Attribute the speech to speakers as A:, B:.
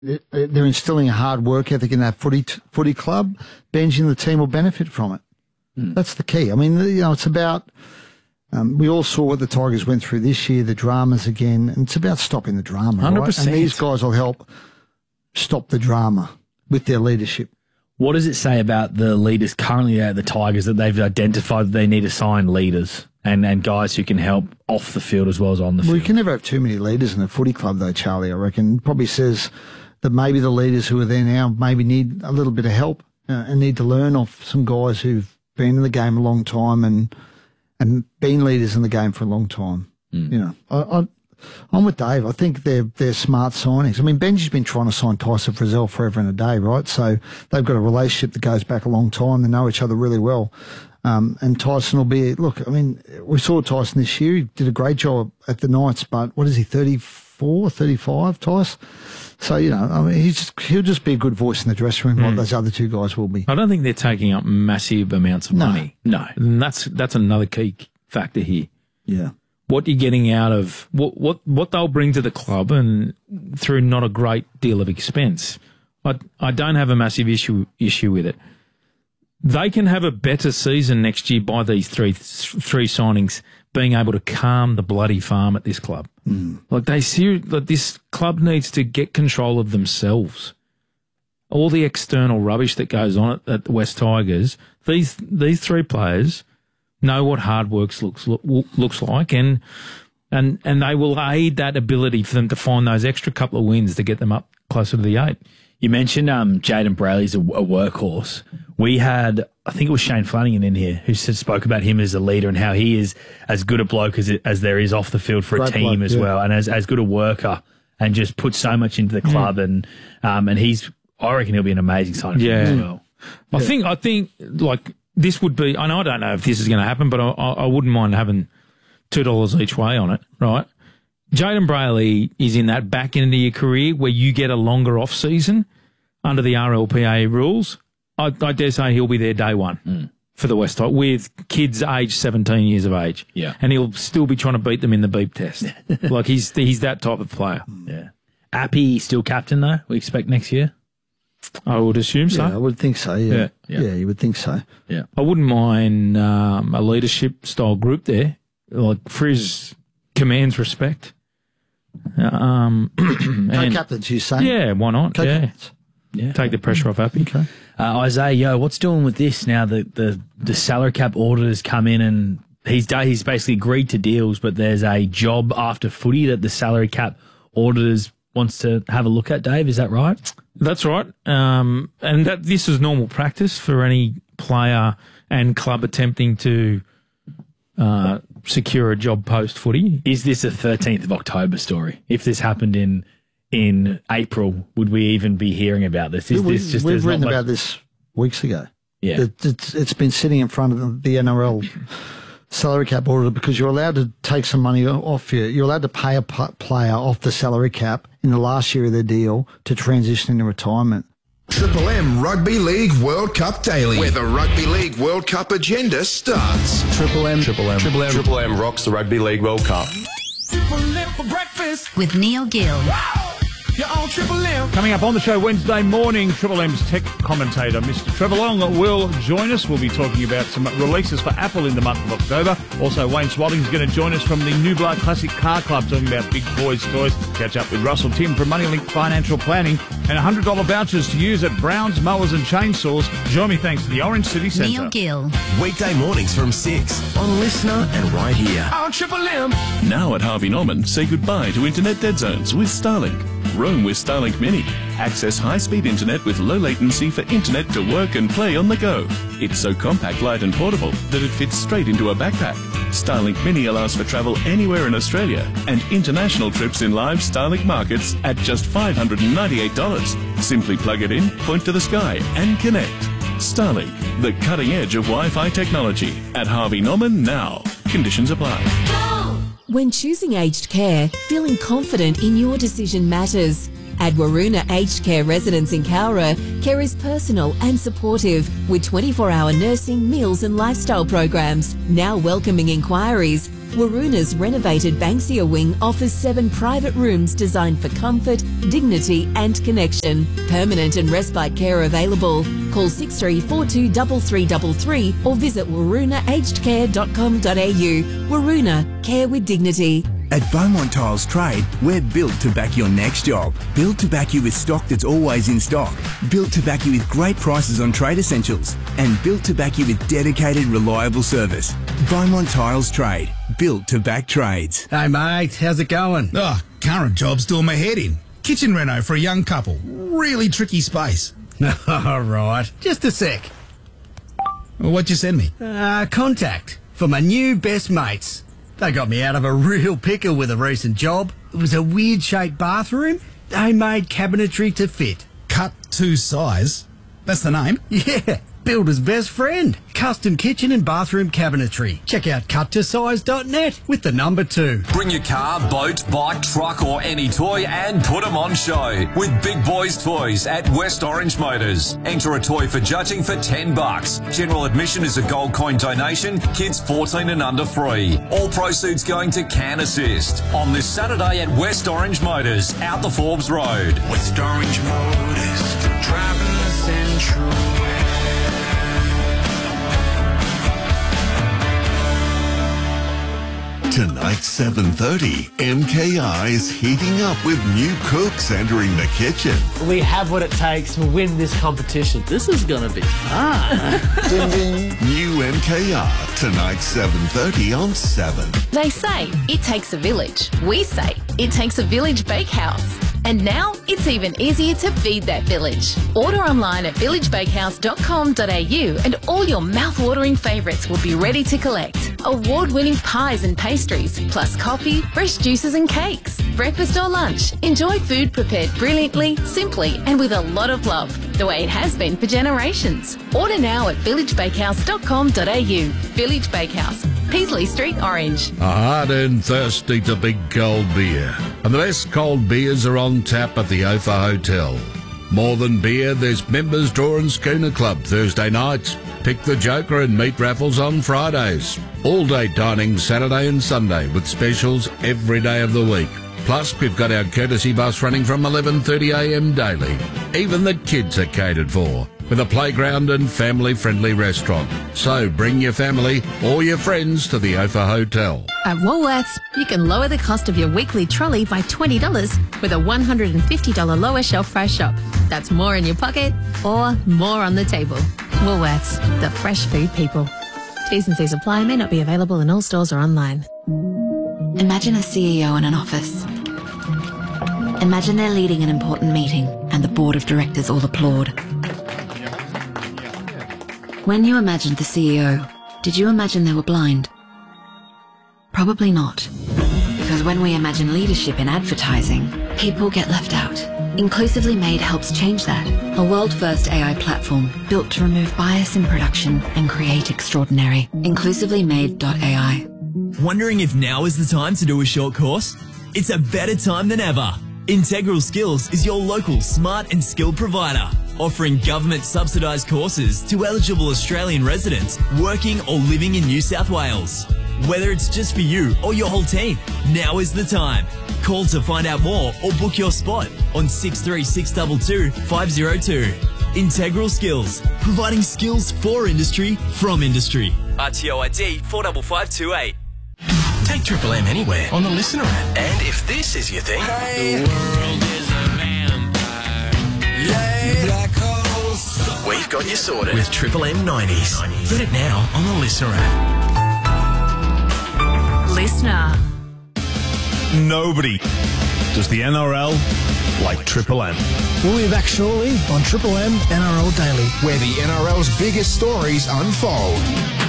A: they're instilling a hard work ethic in that footy club. Benji and the team will benefit from it. That's the key. I mean, it's about, we all saw what the Tigers went through this year, the dramas again, and it's about stopping the drama.
B: 100%.
A: Right? And these guys will help stop the drama with their leadership.
B: What does it say about the leaders currently at the Tigers that they've identified that they need to sign leaders and guys who can help off the field as well as on the field?
A: Well, you can never have too many leaders in a footy club, though, Charlie, I reckon. It probably says that maybe the leaders who are there now maybe need a little bit of help and need to learn off some guys who've been in the game a long time and been leaders in the game for a long time. You know, I'm with Dave. I think they're smart signings. I mean, Benji's been trying to sign Tyson Frizzell forever and a day, right? So they've got a relationship that goes back a long time. They know each other really well. And Tyson will be, look, I mean, we saw Tyson this year. He did a great job at the Knights, but what is he, 34, 35, Tyson? So, you know, I mean, he'll just be a good voice in the dressing room like those other two guys will be.
B: I don't think they're taking up massive amounts of money. No. And that's another key factor here.
A: Yeah.
B: What you're getting out of what they'll bring to the club and through not a great deal of expense. I don't have a massive issue with it. They can have a better season next year by these three signings being able to calm the bloody farm at this club. Like this club needs to get control of themselves. All the external rubbish that goes on at the West Tigers, these three players know what hard work looks like, and they will aid that ability for them to find those extra couple of wins to get them up closer to the 8.
C: You mentioned Jayden Brailey's a workhorse. We had, I think it was Shane Flanagan in here who spoke about him as a leader and how he is as good a bloke as there is off the field for a team as well, and as good a worker, and just puts so much into the club, and I reckon he'll be an amazing signing as well.
B: I think like. This would be, and I don't know if this is going to happen, but I wouldn't mind having $2 each way on it, right? Jayden Brailey is in that back end of your career where you get a longer off season under the RLPA rules. I dare say he'll be there day one for the West Tigers with kids aged 17 years of age.
C: Yeah.
B: And he'll still be trying to beat them in the beep test. Like he's that type of player.
C: Yeah. Appy still captain though, we expect next year?
B: I would assume so.
A: Yeah, I would think so, yeah. Yeah, you would think so.
C: Yeah.
B: I wouldn't mind a leadership style group there. Like Frizz commands respect.
A: Co-captains, you say?
B: Yeah, why not?
C: Yeah.
B: Take the pressure off Appy.
A: Okay.
C: Isaiah, what's doing with this now that the salary cap auditors come in and he's basically agreed to deals, but there's a job after footy that the salary cap auditors wants to have a look at, Dave, is that right?
B: That's right. And this is normal practice for any player and club attempting to secure a job post-footy.
C: Is this a 13th of October story? If this happened in April, would we even be hearing about this?
A: We've written about this weeks ago.
C: Yeah.
A: It's been sitting in front of the NRL salary cap auditor because you're allowed to take some money off you. You're allowed to pay a player off the salary cap in the last year of their deal to transition into retirement.
D: Triple M Rugby League World Cup Daily, where the Rugby League World Cup agenda starts.
E: Triple M rocks the Rugby League World Cup.
F: Triple M for breakfast
G: with Neil Gill.
F: You're on Triple M.
H: Coming up on the show Wednesday morning, Triple M's tech commentator, Mr. Trevor Long, will join us. We'll be talking about some releases for Apple in the month of October. Also, Wayne Swalding's going to join us from the Nublar Classic Car Club, talking about big boys' toys. Catch up with Russell Tim from Moneylink Financial Planning, and $100 vouchers to use at Brown's Mowers and Chainsaws. Join me thanks to the Orange City Centre.
G: Neil Gill.
D: Weekday mornings from 6 on Listener and right here.
F: On Triple M.
I: Now at Harvey Norman, say goodbye to internet dead zones with Starlink. Roam with Starlink Mini. Access high-speed internet with low latency for internet to work and play on the go. It's so compact, light and portable that it fits straight into a backpack. Starlink Mini allows for travel anywhere in Australia and international trips in live Starlink markets at just $598. Simply plug it in, point to the sky and connect. Starlink, the cutting edge of Wi-Fi technology. At Harvey Norman now. Conditions apply.
J: When choosing aged care, feeling confident in your decision matters. At Waroona Aged Care Residence in Cowra, care is personal and supportive with 24-hour nursing, meals and lifestyle programs. Now welcoming inquiries Waroona's renovated Banksia wing offers 7 private rooms designed for comfort, dignity and connection. Permanent and respite care available. Call 6342 3333 or visit waroonaagedcare.com.au. Waroona, care with dignity.
G: At Beaumont Tiles Trade, we're built to back your next job. Built to back you with stock that's always in stock. Built to back you with great prices on trade essentials. And built to back you with dedicated, reliable service. Beaumont Tiles Trade. Built to back trades.
K: Hey mate, how's it going?
L: Oh, current job's doing my head in. Kitchen reno for a young couple. Really tricky space.
K: All right, just a sec.
L: Well, what'd you send me?
K: Contact for my new best mates. They got me out of a real pickle with a recent job. It was a weird-shaped bathroom. They made cabinetry to fit.
L: Cut to size? That's the name?
K: Yeah, builder's best friend. Custom kitchen and bathroom cabinetry. Check out cuttosize.net with the number 2.
M: Bring your car, boat, bike, truck or any toy and put them on show with Big Boys Toys at West Orange Motors. Enter a toy for judging for $10. General admission is a gold coin donation. Kids 14 and under free. All proceeds going to Can Assist on this Saturday at West Orange Motors, out the Forbes Road.
F: West Orange Motors, driving the Central.
N: Tonight, 7:30, MKR is heating up with new cooks entering the kitchen.
O: We have what it takes to win this competition. This is going to be fun.
N: Ding, ding. New MKR, tonight, 7:30 on 7.
P: They say it takes a village. We say it takes a village bakehouse. And now it's even easier to feed that village. Order online at villagebakehouse.com.au and all your mouth-watering favourites will be ready to collect. Award-winning pies and pastries, plus coffee, fresh juices and cakes. Breakfast or lunch, enjoy food prepared brilliantly, simply and with a lot of love, the way it has been for generations. Order now at villagebakehouse.com.au. Village Bakehouse, Peasley Street, Orange.
Q: Hard and thirsty to big cold beer. And the best cold beers are on tap at the Ophir Hotel. More than beer, there's Members Draw and Schooner Club Thursday nights. Pick the Joker and meat raffles on Fridays. All-day dining Saturday and Sunday with specials every day of the week. Plus, we've got our courtesy bus running from 11:30am daily. Even the kids are catered for, with a playground and family-friendly restaurant. So bring your family or your friends to the Ophir Hotel.
R: At Woolworths, you can lower the cost of your weekly trolley by $20 with a $150 lower shelf price shop. That's more in your pocket or more on the table. Woolworths, the fresh food people. T's and C's apply, may not be available in all stores or online.
S: Imagine a CEO in an office. Imagine they're leading an important meeting and the board of directors all applaud. When you imagined the CEO, did you imagine they were blind? Probably not. Because when we imagine leadership in advertising, people get left out. Inclusively Made helps change that. A world-first AI platform built to remove bias in production and create extraordinary. InclusivelyMade.ai.
T: Wondering if now is the time to do a short course? It's a better time than ever. Integral Skills is your local smart and skilled provider, offering government subsidised courses to eligible Australian residents working or living in New South Wales. Whether it's just for you or your whole team, now is the time. Call to find out more or book your spot on 6362 502. Integral Skills, providing skills for industry from industry. RTO ID 45528.
U: Take Triple M anywhere on the Listener app. And if this is your thing,
F: The world is a vampire. Yeah. Black holes.
U: we've got you sorted with Triple M 90s. Get it now on the Listener app.
R: Listener.
H: Nobody does the NRL like Triple M.
V: We'll be back shortly on Triple M NRL Daily,
D: where the NRL's biggest stories unfold.